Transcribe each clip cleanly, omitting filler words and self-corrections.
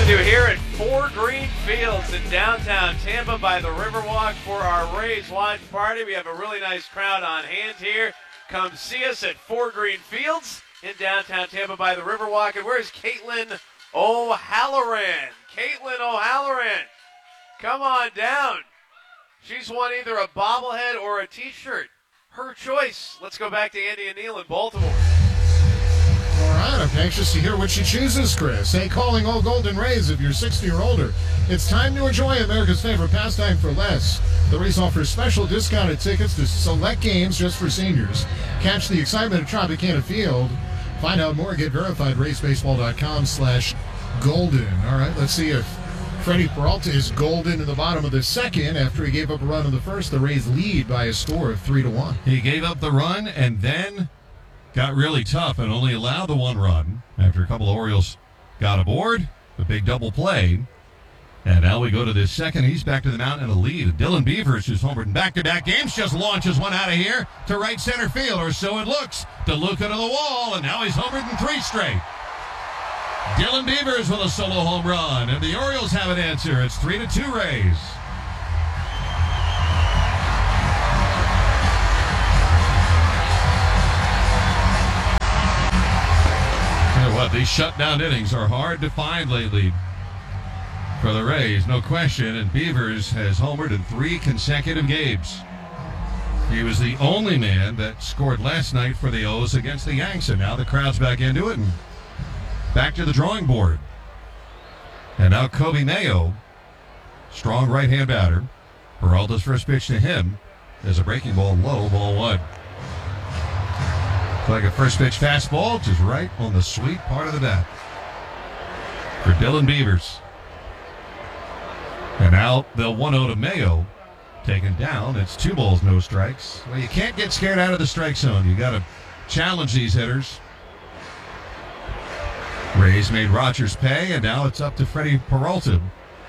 to here at Four Green Fields in downtown Tampa by the Riverwalk for our Rays watch party. We have a really nice crowd on hand here. Come see us at Four Green Fields in downtown Tampa by the Riverwalk. And where's Caitlin O'Halloran? Caitlin O'Halloran, come on down. She's won either a bobblehead or a t-shirt. Her choice. Let's go back to Andy and Neil in Baltimore. All right, I'm anxious to hear what she chooses, Chris. Hey, calling all Golden Rays if you're 60 or older. It's time to enjoy America's favorite pastime for less. The race offers special discounted tickets to select games just for seniors. Catch the excitement at Tropicana Field. Find out more, get verified, racebaseball.com/golden. All right, let's see if Freddie Peralta is golden in the bottom of the second after he gave up a run in the first. The Rays lead by a score of 3-1. He gave up the run and then got really tough and only allowed the one run after a couple of Orioles got aboard. The big double play. And now we go to this second. He's back to the mound in a lead. Dylan Beavers, who's homered in back-to-back games, just launches one out of here to right center field, or so it looks. DeLuca to the wall, and now he's homered in 3 straight. Dylan Beavers with a solo home run, and the Orioles have an answer. It's 3-2 Rays. What, these shutdown innings are hard to find lately for the Rays, no question, and Beavers has homered in 3 consecutive games. He was the only man that scored last night for the O's against the Yanks, and now the crowd's back into it and back to the drawing board. And now Kobe Mayo, strong right-hand batter. Peralta's first pitch to him is a breaking ball low, ball 1. Like a first pitch fastball, just right on the sweet part of the bat for Dylan Beavers. And now they'll 1-0 to Mayo, taken down. It's 2 balls, no strikes. Well, you can't get scared out of the strike zone. You got to challenge these hitters. Rays made Rogers pay, and now it's up to Freddie Peralta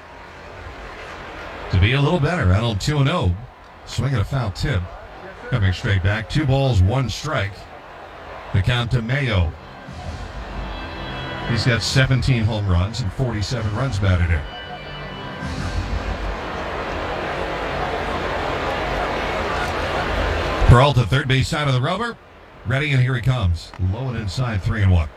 to be a little better. Out on 2-0, swinging a foul tip, coming straight back. 2 balls, 1 strike. The count to Mayo. He's got 17 home runs and 47 runs batted in. Peralta, third base side of the rubber. Ready, and here he comes. Low and inside, 3-1.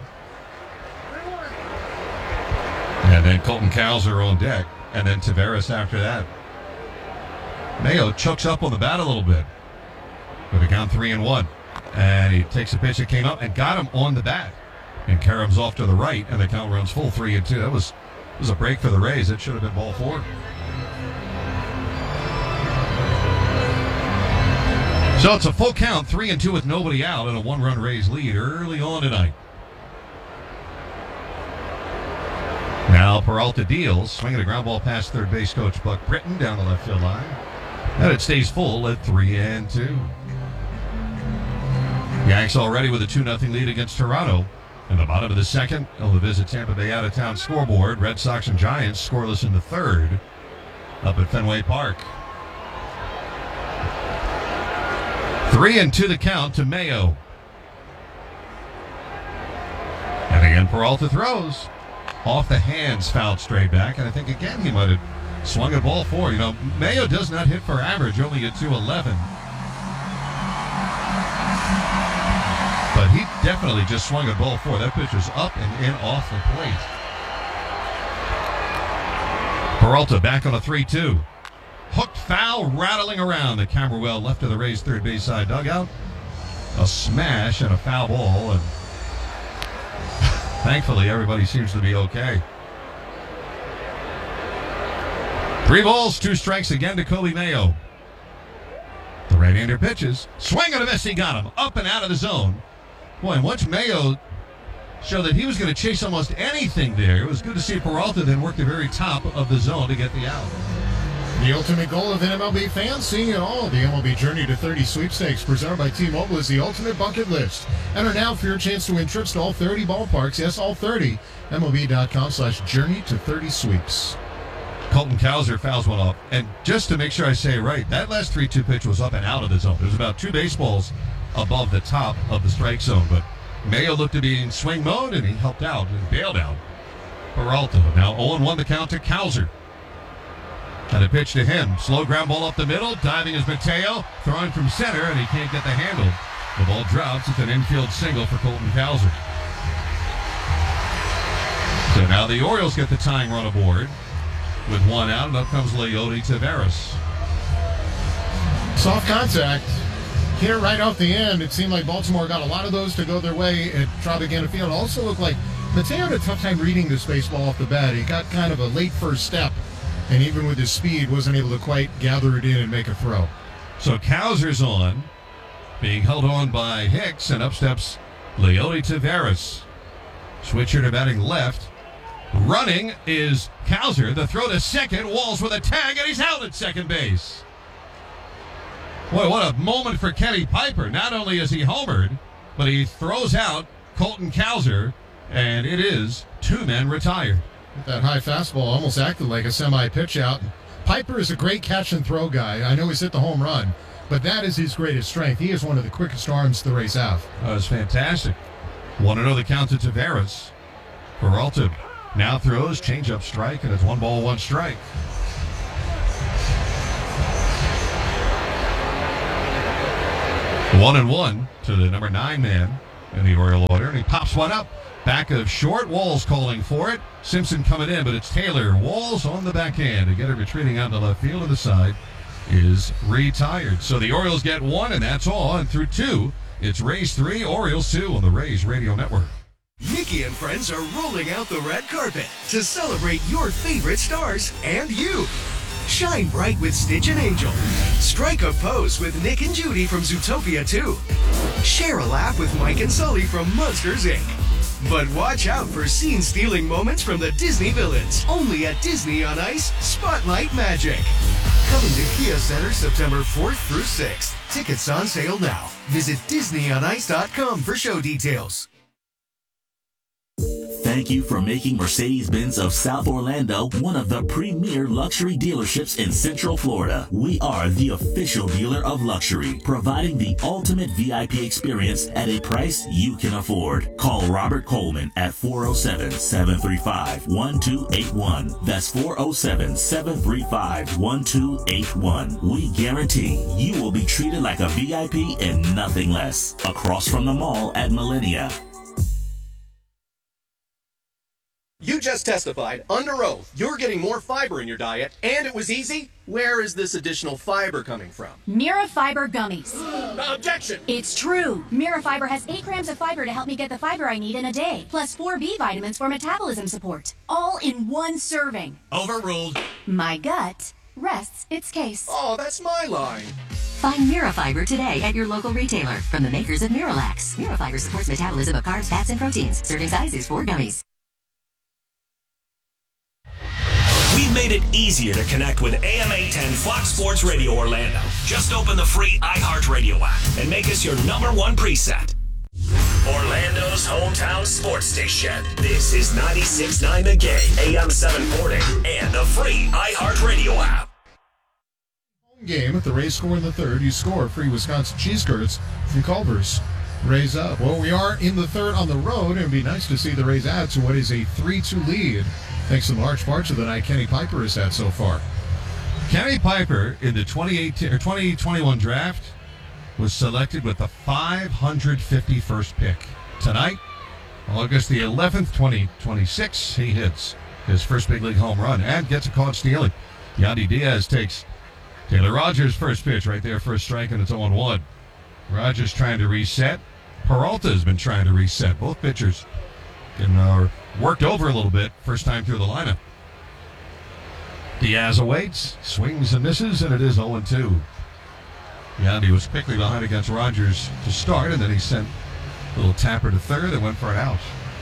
And then Colton Cowser on deck. And then Taveras after that. Mayo chokes up on the bat a little bit. With a count 3-1. And he takes a pitch that came up and got him on the bat. And Karam's off to the right, and the count runs full 3-2. That was a break for the Rays. It should have been ball 4. So it's a full count, 3-2 with nobody out, and a 1-run Rays lead early on tonight. Now Peralta deals, swinging a ground ball past third base coach Buck Britton down the left field line. And it stays full at 3-2. Yanks already with a 2-0 lead against Toronto. In the bottom of the second, they'll visit Tampa Bay out-of-town scoreboard. Red Sox and Giants scoreless in the third up at Fenway Park. 3-2 the count to Mayo. And again, Peralta throws. Off the hands, fouled straight back. And I think, again, he might have swung at ball 4. You know, Mayo does not hit for average, only at .211. But he definitely just swung at ball 4. That pitch was up and in off the plate. Peralta back on a 3-2. Hooked foul, rattling around the camera well left of the Rays' third base side dugout. A smash and a foul ball, and thankfully everybody seems to be okay. 3 balls, 2 strikes again to Kobe Mayo. The right-hander pitches. Swing and a miss, he got him. Up and out of the zone. Boy, and once Mayo showed that he was going to chase almost anything there, it was good to see Peralta then work the very top of the zone to get the out. The ultimate goal of an MLB fan, seeing it all. The MLB Journey to 30 sweepstakes presented by T-Mobile is the ultimate bucket list. Enter now for your chance to win trips to all 30 ballparks. Yes, all 30. MLB.com/journey to 30 sweeps. Colton Cowser fouls one off. And just to make sure I say it right, that last 3-2 pitch was up and out of the zone. There was about 2 baseballs above the top of the strike zone. But Mayo looked to be in swing mode, and he helped out and bailed out Peralta. Now 0-1 the count to Cowser. And a pitch to him. Slow ground ball up the middle. Diving is Mateo. Throwing from center, and he can't get the handle. The ball drops. It's an infield single for Colton Cowser. So now the Orioles get the tying run aboard with one out, and up comes Leody Taveras. Soft contact here right off the end. It seemed like Baltimore got a lot of those to go their way at Tropicana Field. It also looked like Mateo had a tough time reading this baseball off the bat. He got kind of a late first step, and even with his speed, wasn't able to quite gather it in and make a throw. So Cowser's on, being held on by Hicks, and up steps Leody Taveras. Switcher to batting left. Running is Cowser. The throw to second. Walls with a tag, and he's out at second base. Boy, what a moment for Kenny Piper. Not only is he homered, but he throws out Colton Cowser, and it is 2 men retired. That high fastball almost acted like a semi-pitch out. Piper is a great catch and throw guy. I know he's hit the home run, but that is his greatest strength. He is one of the quickest arms the Rays have. That was fantastic. 1-0 the count to Taveras. Peralta now throws, change-up strike, and it's 1 ball, 1 strike. 1-1 to the number 9 man in the Oriole order, and he pops one up. Back of short, Walls calling for it. Simpson coming in, but it's Taylor. Walls on the backhand to get it retreating out to left field, and the side is retired. So the Orioles get 1, and that's all. And through 2, it's Rays 3, Orioles 2 on the Rays Radio Network. Nikki and friends are rolling out the red carpet to celebrate your favorite stars and you. Shine bright with Stitch and Angel. Strike a pose with Nick and Judy from Zootopia 2. Share a laugh with Mike and Sully from Monsters, Inc. But watch out for scene-stealing moments from the Disney villains. Only at Disney on Ice Spotlight Magic. Coming to Kia Center September 4th through 6th. Tickets on sale now. Visit DisneyOnIce.com for show details. Thank you for making Mercedes-Benz of South Orlando one of the premier luxury dealerships in Central Florida. We are the official dealer of luxury, providing the ultimate VIP experience at a price you can afford. Call Robert Coleman at 407-735-1281. That's 407-735-1281. We guarantee you will be treated like a VIP and nothing less. Across from the mall at Millennia. You just testified under oath you're getting more fiber in your diet, and it was easy. Where is this additional fiber coming from? Mirafiber gummies. Objection! It's true. Mirafiber has 8 grams of fiber to help me get the fiber I need in a day, plus 4 B vitamins for metabolism support, all in 1 serving. Overruled. My gut rests its case. Oh, that's my line. Find Mirafiber today at your local retailer from the makers of Miralax. Mirafiber supports metabolism of carbs, fats, and proteins. Serving size is 4 gummies. We've made it easier to connect with AM 810 Fox Sports Radio Orlando. Just open the free iHeartRadio app and make us your #1 preset. Orlando's hometown sports station. This is 96.9 The Game, AM 740, and the free iHeartRadio app. Game, if the Rays score in the 3rd, you score free Wisconsin cheese curds from Culver's. Rays up. Well, we are in the 3rd on the road, and it'd be nice to see the Rays add to what is a 3-2 lead. Thanks in large part to the night Kenny Piper has had so far. Kenny Piper in the 2021 draft was selected with the 551st pick. Tonight, August the 11th, 2026, he hits his first big league home run and gets a caught stealing. Yandy Diaz takes Taylor Rogers' first pitch right there for a strike, and it's 0-1. Rogers trying to reset. Peralta has been trying to reset. Both pitchers getting worked over a little bit first time through the lineup. Diaz awaits, swings and misses, and it is 0-2. Yandy was quickly behind against Rogers to start, and then he sent a little tapper to third and went for an out.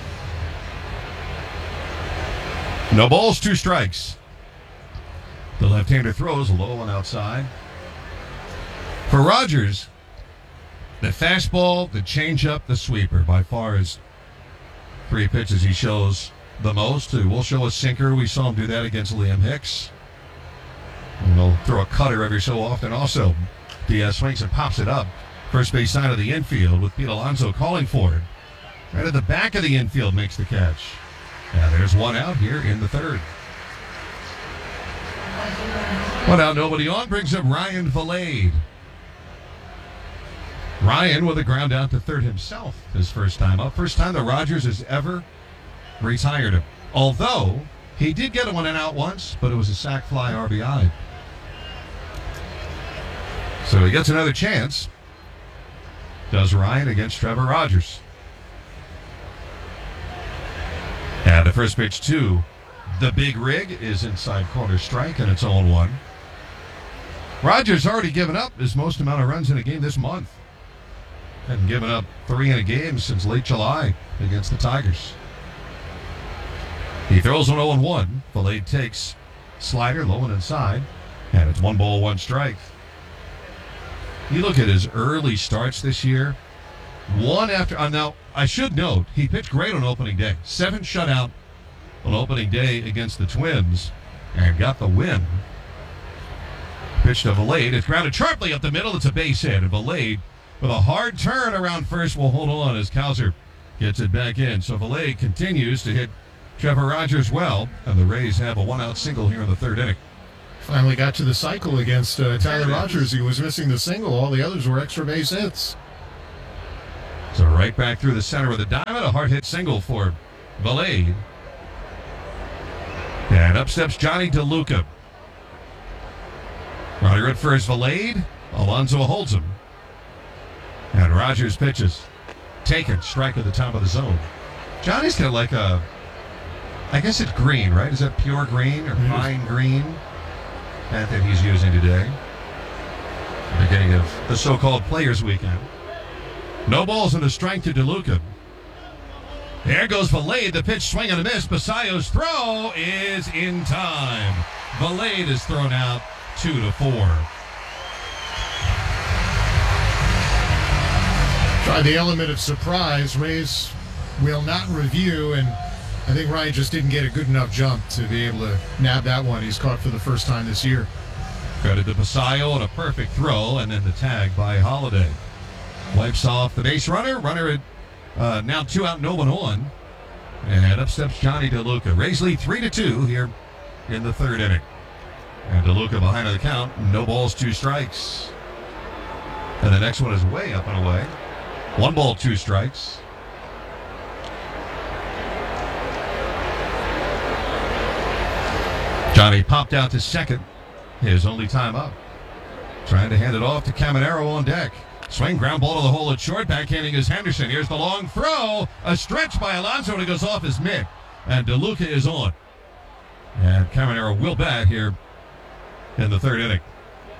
No balls, 2 strikes. The left-hander throws low and outside. For Rogers, the fastball, the changeup, the sweeper, by far his 3 pitches he shows the most. We'll show a sinker. We saw him do that against Liam Hicks. And he'll throw a cutter every so often. Also, Diaz swings and pops it up. First base side of the infield with Pete Alonso calling for it. Right at the back of the infield makes the catch. Now there's one out here in the third. One out, nobody on, brings up Ryan Valade. Ryan with a ground out to third himself his first time up. First time that Rogers has ever retired him. Although he did get a one and out once, but it was a sac fly RBI. So he gets another chance. Does Ryan against Trevor Rogers. And the first pitch to the big rig is inside corner strike, and it's 0-1. Rogers already given up his most amount of runs in a game this month. Hadn't given up 3 in a game since late July against the Tigers. He throws an 0-1. Valade takes slider low and inside, and it's 1 ball, 1 strike. You look at his early starts this year. One after, now I should note, he pitched great on opening day. 7 shutout on opening day against the Twins and got the win. Pitch to Valade. It's grounded sharply up the middle. It's a base hit. And Valade, with a hard turn around first, will hold on as Kowser gets it back in. So Valade continues to hit Trevor Rogers well, and the Rays have a 1-out single here in the third inning. Finally got to the cycle against Tyler Rogers. He was missing the single. All the others were extra base hits. So right back through the center of the diamond, a hard hit single for Valade. And up steps Johnny DeLuca. Runner at first, Valade. Alonso holds him. And Rogers pitches. Taken, strike at the top of the zone. Johnny's got like a, I guess it's green, right? Is that pure green or fine green? That he's using today. Beginning of the so-called Players Weekend. No balls and a strike to DeLuca. There goes Valade. The pitch, swing and a miss. Basayo's throw is in time. Valade is thrown out 2-4. Tried the element of surprise. Rays will not review, and I think Ryan just didn't get a good enough jump to be able to nab that one. He's caught for the first time this year. Credit to Basayo on a perfect throw, and then the tag by Holiday. Wipes off the base runner. Runner at now 2 out, no one on. And up steps Johnny DeLuca. Rays lead 3-2 here in the third inning. And DeLuca behind on the count. No balls, 2 strikes. And the next one is way up and away. 1 ball, 2 strikes. Johnny popped out to second. His only time up. Trying to hand it off to Caminero on deck. Swing, ground ball to the hole at short. Backhanding is Henderson. Here's the long throw. A stretch by Alonso, and it goes off his mitt. And DeLuca is on. And Caminero will bat here in the third inning.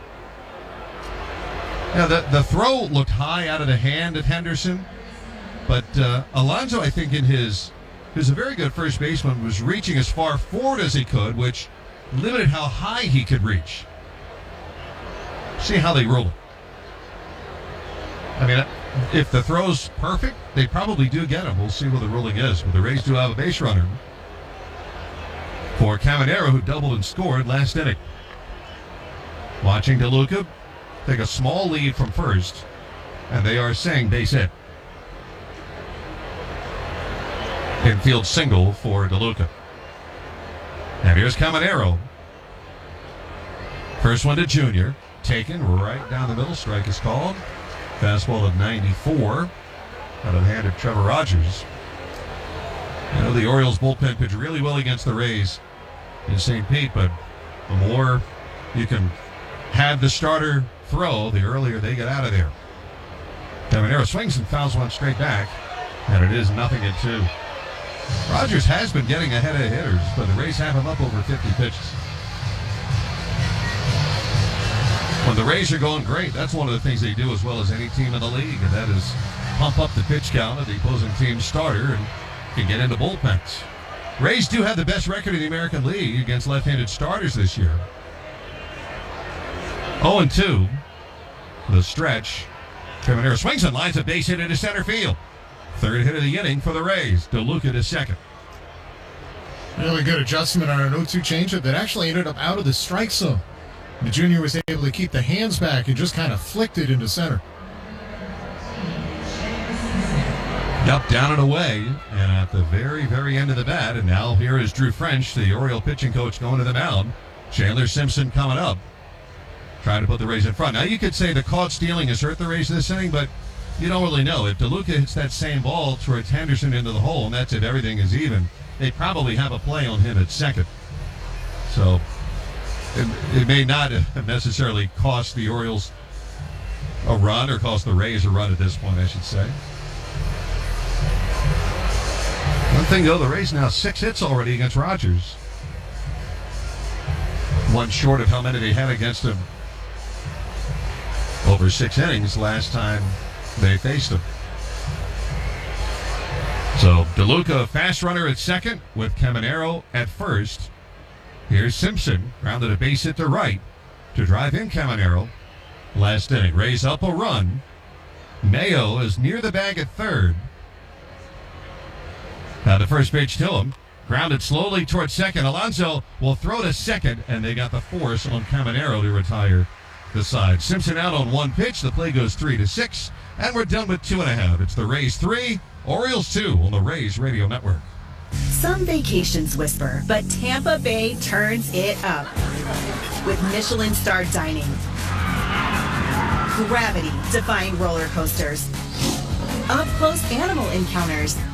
Now, the throw looked high out of the hand at Henderson. But Alonso, I think, who's a very good first baseman, was reaching as far forward as he could, which limited how high he could reach. See how they rule it. I mean, if the throw's perfect, they probably do get him. We'll see what the ruling is. But the Rays do have a base runner for Caminero, who doubled and scored last inning. Watching DeLuca take a small lead from first, and they are saying base hit. Infield single for DeLuca. And here's Caminero. First one to Junior. Taken right down the middle. Strike is called. Fastball at 94 out of the hand of Trevor Rogers. You know, the Orioles bullpen pitched really well against the Rays in St. Pete, but the more you can have the starter throw, the earlier they get out of there. Caminero swings and fouls one straight back, and it is 0-2. Rogers has been getting ahead of hitters, but the Rays have him up over 50 pitches. When the Rays are going great, that's one of the things they do as well as any team in the league, and that is pump up the pitch count of the opposing team's starter and can get into bullpens. Rays do have the best record in the American League against left-handed starters this year. 0-2, the stretch. Caminero swings and lines a base hit into center field. Third hit of the inning for the Rays. DeLuca to second. Really good adjustment on an 0-2 changeup that actually ended up out of the strike zone. The junior was able to keep the hands back and just kind of flicked it into center. Up, down, and away, and at the very, very end of the bat, and now here is Drew French, the Oriole pitching coach, going to the mound. Chandler Simpson coming up, trying to put the Rays in front. Now, you could say the caught stealing has hurt the Rays this inning, but you don't really know. If DeLuca hits that same ball towards Henderson into the hole, and that's if everything is even, they probably have a play on him at second. So it may not necessarily cost the Orioles a run or cost the Rays a run at this point, I should say. One thing, though, the Rays now 6 hits already against Rogers. One short of how many they had against him over 6 innings last time they faced him. So DeLuca, fast runner at second with Caminero at first. Here's Simpson, grounded a base hit to right to drive in Caminero. Last inning, Rays up a run. Mayo is near the bag at third. Now the first pitch to him, grounded slowly towards second. Alonso will throw to second, and they got the force on Caminero to retire the side. Simpson out on one pitch. The play goes 3-6, and we're done with 2.5. It's the Rays 3, Orioles 2 on the Rays Radio Network. Some vacations whisper, but Tampa Bay turns it up with Michelin-starred dining, gravity-defying roller coasters, up-close animal encounters,